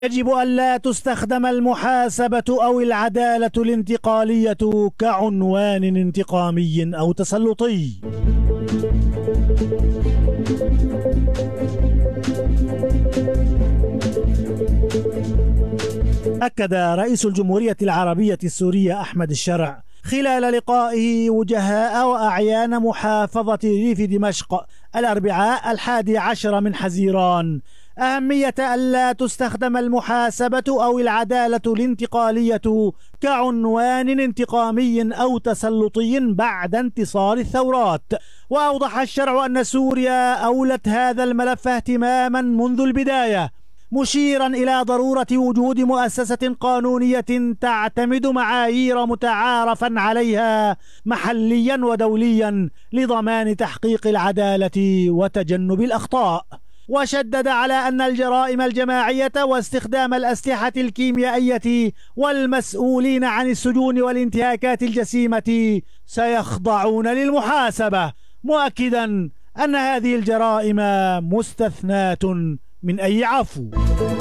يجب ألا تستخدم المحاسبة أو العدالة الانتقالية كعنوان انتقامي أو تسلطي. أكد رئيس الجمهورية العربية السورية أحمد الشرع خلال لقائه وجهاء وأعيان محافظة ريف دمشق الأربعاء 11 من حزيران أهمية ألا تستخدم المحاسبة أو العدالة الانتقالية كعنوان انتقامي أو تسلطي بعد انتصار الثورات. وأوضح الشرع أن سوريا أولت هذا الملف اهتماما منذ البداية، مشيرا إلى ضرورة وجود مؤسسة قانونية تعتمد معايير متعارفا عليها محليا ودوليا لضمان تحقيق العدالة وتجنب الأخطاء. وشدد على أن الجرائم الجماعية واستخدام الأسلحة الكيميائية والمسؤولين عن السجون والانتهاكات الجسيمة سيخضعون للمحاسبة، مؤكدا أن هذه الجرائم مستثناة من أي عفو.